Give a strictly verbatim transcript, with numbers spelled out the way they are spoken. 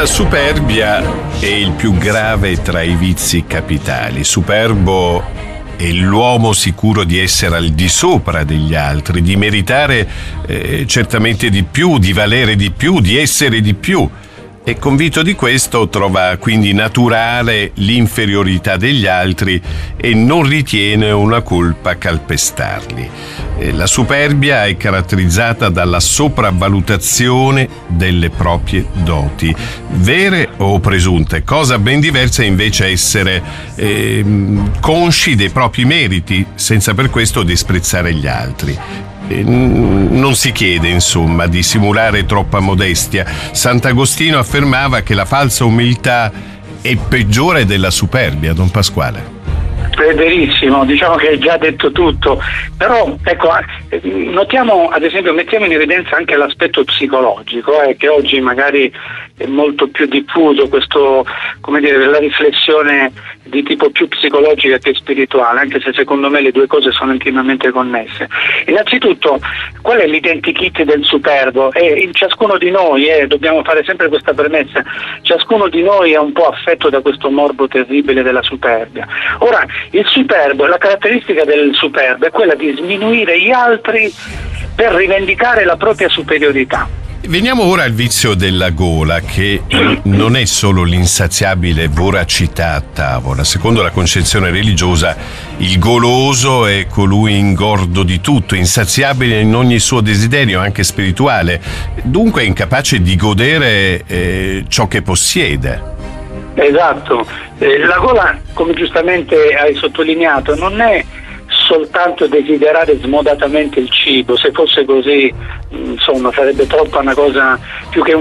La superbia è il più grave tra i vizi capitali. Superbo è l'uomo sicuro di essere al di sopra degli altri, di meritare eh, certamente di più, di valere di più, di essere di più. E convinto di questo trova quindi naturale l'inferiorità degli altri e non ritiene una colpa calpestarli. La superbia è caratterizzata dalla sopravvalutazione delle proprie doti, vere o presunte, cosa ben diversa invece essere eh, consci dei propri meriti, senza per questo disprezzare gli altri. Non si chiede, insomma, di simulare troppa modestia. Sant'Agostino affermava che la falsa umiltà è peggiore della superbia, Don Pasquale. È verissimo, diciamo che hai già detto tutto, però ecco, notiamo ad esempio, mettiamo in evidenza anche l'aspetto psicologico, eh, che oggi magari è molto più diffuso, questo, come dire, la riflessione di tipo più psicologica che spirituale, anche se secondo me le due cose sono intimamente connesse. Innanzitutto, qual è l'identikit del superbo? E in ciascuno di noi, eh, dobbiamo fare sempre questa premessa, ciascuno di noi è un po' affetto da questo morbo terribile della superbia. Ora, il superbo, la caratteristica del superbo è quella di sminuire gli altri per rivendicare la propria superiorità. Veniamo ora al vizio della gola, che non è solo l'insaziabile voracità a tavola. Secondo la concezione religiosa, il goloso è colui ingordo di tutto, insaziabile in ogni suo desiderio, anche spirituale, dunque incapace di godere eh, ciò che possiede. Esatto, eh, la gola, come giustamente hai sottolineato, non è soltanto desiderare smodatamente il cibo. Se fosse così, insomma, sarebbe troppa una cosa più che